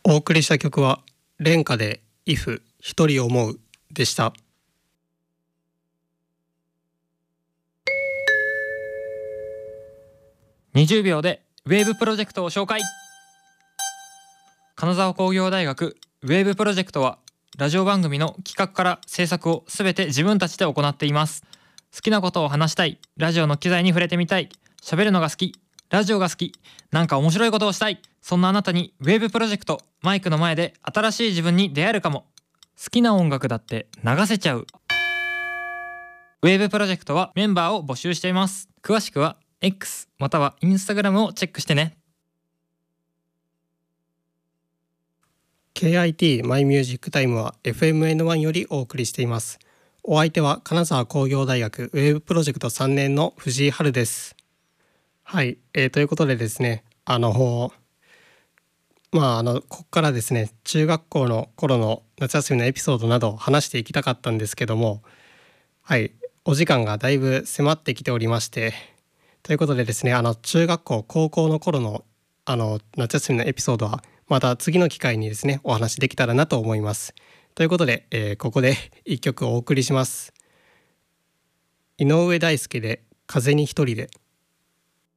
お送りした曲は廉歌で If 一人思うでした。 20秒でウェーブプロジェクトを紹介。金沢工業大学ウェーブプロジェクトはラジオ番組の企画から制作をすべて自分たちで行っています。好きなことを話したい、ラジオの機材に触れてみたい、喋るのが好き、ラジオが好き、なんか面白いことをしたい、そんなあなたにウェーブプロジェクト、マイクの前で新しい自分に出会えるかも。好きな音楽だって流せちゃう。ウェーブプロジェクトはメンバーを募集しています。詳しくは X または Instagram をチェックしてね。 KIT マイミュージックタイムは FMN1 よりお送りしています。お相手は金沢工業大学ウェーブプロジェクト3年の藤井春です。はい、ということでですね、ここからですね、中学校の頃の夏休みのエピソードなどを話していきたかったんですけども、はい、お時間がだいぶ迫ってきておりまして、ということでですね、中学校高校の頃の夏休みのエピソードはまた次の機会にですねお話できたらなと思います。ということで、ここで一曲お送りします。井上大輔で風に一人で。